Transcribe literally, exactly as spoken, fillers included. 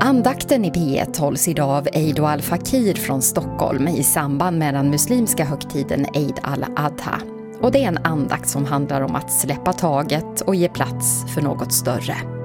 Andakten i P ett hålls idag av Eid al-Fakir från Stockholm i samband med den muslimska högtiden Eid al-Adha. Och det är en andakt som handlar om att släppa taget och ge plats för något större.